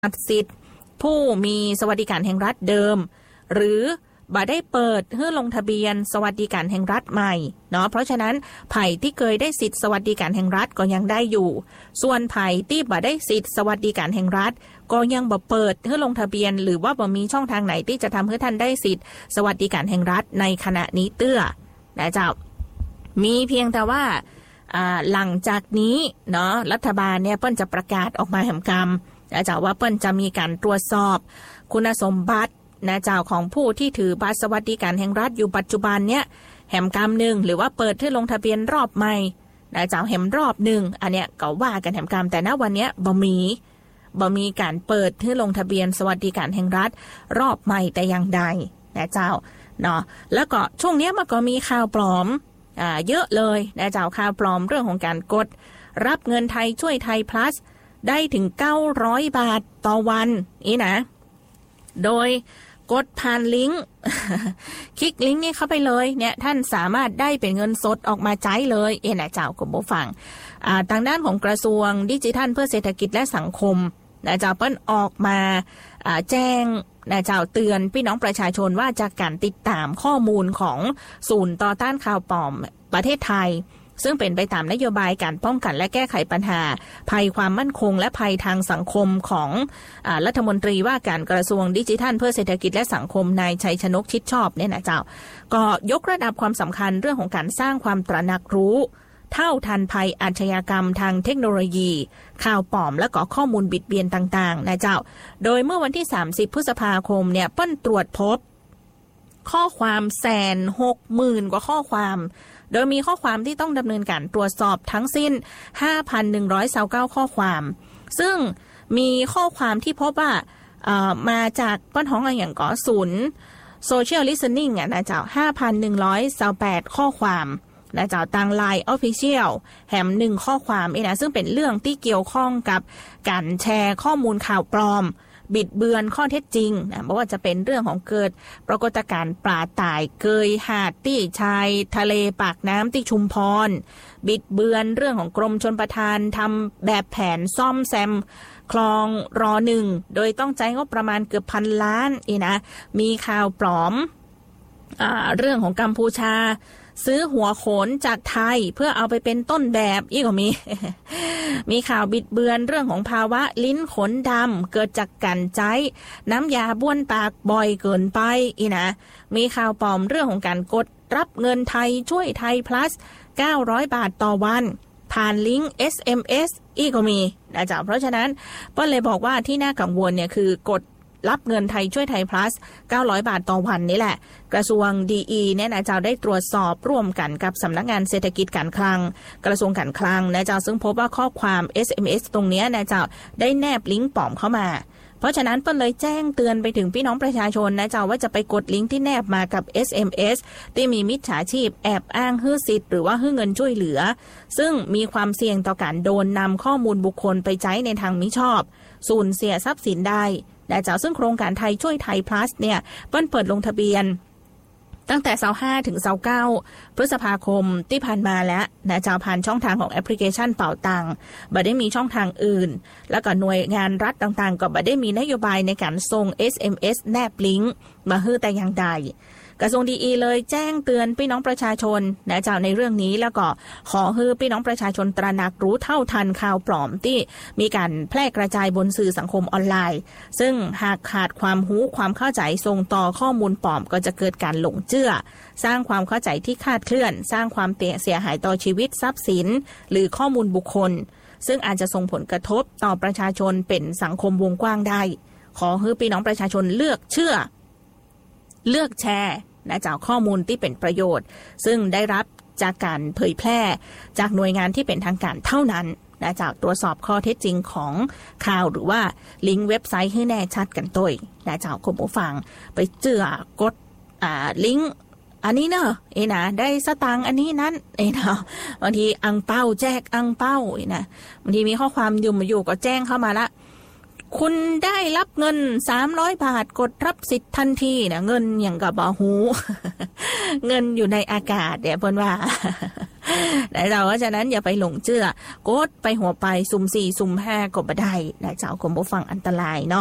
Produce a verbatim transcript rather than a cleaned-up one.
สิทธิ์ผู้มีสวัสดิการแห่งรัฐเดิมหรือบ่ได้เปิดเพื่อลงทะเบียนสวัสดิการแห่งรัฐใหม่เนาะเพราะฉะนั้นไผ่ที่เคยได้สิทธิสวัสดิการแห่งรัฐก็ยังได้อยู่ส่วนไผ่ที่บ่ได้สิทธิสวัสดิการแห่งรัฐก็ยังบ่เปิดเพื่อลงทะเบียนหรือว่าบ่มีช่องทางไหนที่จะทำให้ท่านได้สิทธิสวัสดิการแห่งรัฐในขณะนี้เตื้อนะเจ้ามีเพียงแต่ว่าหลังจากนี้เนาะรัฐบาลเนี่ยเปิ้นจะประกาศออกมาแห่งกรรมนะเจ้าว่าเปิ้นจะมีการตรวจสอบคุณสมบัตินะเจ้าของผู้ที่ถือบัตรสวัสดิการแห่งรัฐอยู่ปัจจุบันเนี้ยแหมกรรมหนึ่งหรือว่าเปิดที่ลงทะเบียนรอบใหม่นะเจ้าแหมรอบหนึ่งอันเนี้ยก็ว่ากันแหมกรรมแต่ณวันเนี้ยบ่มีบ่มีการเปิดที่ลงทะเบียนสวัสดิการแห่งรัฐรอบใหม่แต่อย่างใดนะเจ้าเนาะแล้วก็ช่วงเนี้ยมันก็มีข่าวปลอมอ่าเยอะเลยนะเจ้าข่าวปลอมเรื่องของการกดรับเงินไทยช่วยไทย plus ได้ถึงเก้าร้อยบาทต่อวันนี่นะโดยกดผ่านลิงก์ คลิกลิงก์นี้เข้าไปเลยเนี่ยท่านสามารถได้เป็นเงินสดออกมาใช้เลยเอ็นะเจ้าคุณผู้ฟังอ่าทางด้านของกระทรวงดิจิทัลเพื่อเศรษฐกิจและสังคมนะเจ้าเปิ้นออกมาอ่าแจ้งนะเจ้าเตือนพี่น้องประชาชนว่าจากการติดตามข้อมูลของศูนย์ต่อต้านข่าวปลอมประเทศไทยซึ่งเป็นไปตามนโยบายการป้องกันและแก้ไขปัญหาภัยความมั่นคงและภัยทางสังคมของอ่ารัฐมนตรีว่าการกระทรวงดิจิทัลเพื่อเศรษฐกิจและสังคมนายชัยชนกชิดชอบเนี่ยนะเจ้าก็ยกระดับความสำคัญเรื่องของการสร้างความตระหนักรู้เท่าทันภัยอาชญากรรมทางเทคโนโลยีข่าวปลอมและก็ข้อมูลบิดเบียนต่างๆนะเจ้าโดยเมื่อวันที่สามสิบพฤษภาคมเนี่ยเปิ้ลตรวจพบข้อความแสนหกหมื่นกว่าข้อความโดยมีข้อความที่ต้องดำเนินการตรวจสอบทั้งสิ้น ห้าพันหนึ่งร้อยยี่สิบเก้า ข้อความซึ่งมีข้อความที่พบว่ามาจากป้นห้องอะไรอย่างก่อศูนย์ Social Listening อ่ะนะเจ้า ห้าพันหนึ่งร้อยยี่สิบแปด ข้อความนะเจ้าทาง ไลน์ Official แถมหนึ่งข้อความเองนะซึ่งเป็นเรื่องที่เกี่ยวข้องกับการแชร์ข้อมูลข่าวปลอมบิดเบือนข้อเท็จจริงนะไม่ว่าจะเป็นเรื่องของเกิดปรากฏการณ์ปลาตายเกยหาดที่ชายทะเลปากน้ำที่ชุมพรบิดเบือนเรื่องของกรมชลประทานทำแบบแผนซ่อมแซมคลองรอหนึ่งโดยต้องใช้งบประมาณเกือบพันล้านอีนะมีข่าวปลอมอ่าเรื่องของกัมพูชาซื้อหัวโขนจากไทยเพื่อเอาไปเป็นต้นแบบอีกก็มี มีข่าวบิดเบือนเรื่องของภาวะลิ้นขนดำเกิดจากการใช้น้ำยาบ้วนปากบ่อยเกินไปอีนะมีข่าวปลอมเรื่องของการกดรับเงินไทยช่วยไทย plus เก้าร้อยบาทต่อวันผ่านลิงก์ เอส เอ็ม เอส อีกก็มีนะจ๊ะเพราะฉะนั้นก็เลยบอกว่าที่น่ากังวลเนี่ยคือกดรับเงินไทยช่วยไทย plus เก้าร้อยบาทต่อวันนี่แหละกระทรวง ดี อี เนี่ยนะเจ้าได้ตรวจสอบร่วมกันกับสำนักงานเศรษฐกิจการคลังกระทรวงการคลังนะเจ้าซึ่งพบว่าข้อความ เอส เอ็ม เอส ตรงนี้นะเจ้าได้แนบลิงก์ปลอมเข้ามาเพราะฉะนั้นเปิ้ลเลยแจ้งเตือนไปถึงพี่น้องประชาชนนะเจ้าว่าจะไปกดลิงก์ที่แนบมากับ เอส เอ็ม เอส ที่มีมิจฉาชีพแอบอ้างฮื้อสิทธิ์หรือว่าฮื้อเงินช่วยเหลือซึ่งมีความเสี่ยงต่อการโดนนำข้อมูลบุคคลไปใช้ในทางมิชอบสูญเสียทรัพย์สินได้นะเจ้าซึ่งโครงการไทยช่วยไทย plus เนี่ยเปิ้ลเปิดลงทะเบียนตั้งแต่ยี่สิบห้าถึงยี่สิบเก้าพฤษภาคมที่ผ่านมาแล้วนะเจ้าผ่านช่องทางของแอปพลิเคชันเป่าตังบ่ได้มีช่องทางอื่นแล้วก็หน่วยงานรัฐต่างๆก็บ่ได้มีนโยบายในการส่ง เอส เอ็ม เอส แนบลิงก์มาฮื้อแต่อย่างใดกระทรวง ดี อี เลยแจ้งเตือนพี่น้องประชาชนนะเจ้าในเรื่องนี้แล้วก็ขอให้พี่น้องประชาชนตระหนักรู้เท่าทันข่าวปลอมที่มีการแพร่กระจายบนสื่อสังคมออนไลน์ซึ่งหากขาดความรู้ความเข้าใจส่งต่อข้อมูลปลอมก็จะเกิดการหลงเชื่อสร้างความเข้าใจที่คลาดเคลื่อนสร้างความเสียหายต่อชีวิตทรัพย์สินหรือข้อมูลบุคคลซึ่งอาจจะส่งผลกระทบต่อประชาชนเป็นสังคมวงกว้างได้ขอให้พี่น้องประชาชนเลือกเชื่อเลือกแชร์นะจากข้อมูลที่เป็นประโยชน์ซึ่งได้รับจากการเผยแพร่จากหน่วยงานที่เป็นทางการเท่านั้นนะจากตรวจสอบข้อเท็จจริงของข่าวหรือว่าลิงก์เว็บไซต์ให้แน่ชัดกันด้วยนะจากคุณผู้ฟังไปเจือกดอ่าลิงก์อันนี้เนอะเอ็นะได้สตางค์อันนี้นั้นเอ็นะบางทีอังเป้าแจกอังเป้าเอ็นะบางทีมีข้อความอยู่มาอยู่ก็แจ้งเข้ามาละคุณได้รับเงินสามร้อยบาทกดรับสิทธิ์ทันทีนะเงินอย่างกับบ่หู เงินอยู่ในอากาศเดี๋ยวเพิ่นว่าแต่เราก็ฉะนั้นอย่าไปหลงเชื่อกดไปหัวไปซุ่มสี่ซุ่มห้าก็บ่ได้นะเจ้าคุณผู้ฟังอันตรายเนาะ